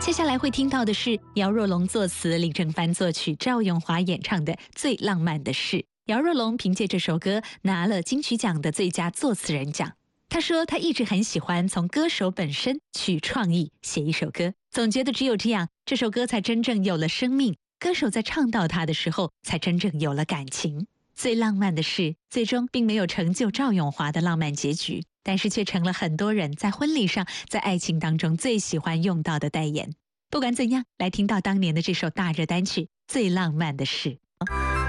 接下来会听到的是姚若龙作词，李正帆作曲，赵咏华演唱的《最浪漫的事》。姚若龙凭借这首歌拿了金曲奖的最佳作词人奖。他说他一直很喜欢从歌手本身去创意写一首歌，总觉得只有这样，这首歌才真正有了生命，歌手在唱到它的时候才真正有了感情。最浪漫的事最终并没有成就赵咏华的浪漫结局，但是却成了很多人在婚礼上在爱情当中最喜欢用到的代言。不管怎样，来听到当年的这首大热单曲《最浪漫的事》。